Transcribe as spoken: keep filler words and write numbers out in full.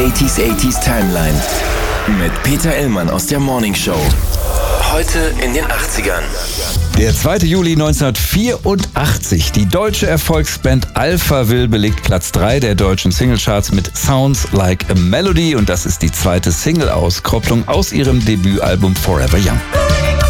achtziger achtziger Timeline mit Peter Illmann aus der Morning Show. Heute in den achtzigern. Der zweite Juli neunzehnhundertvierundachtzig. Die deutsche Erfolgsband Alphaville belegt Platz drei der deutschen Singlecharts mit Sounds Like a Melody und das ist die zweite Single-Auskopplung aus ihrem Debütalbum Forever Young.